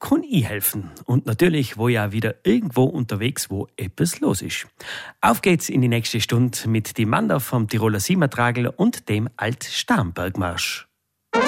kann ich helfen. Und natürlich wo ja wieder irgendwo unterwegs, wo etwas los ist. Auf geht's in die nächste Stunde mit die Manda vom Tiroler Siemertragel und dem Alt-Starnberg-Marsch.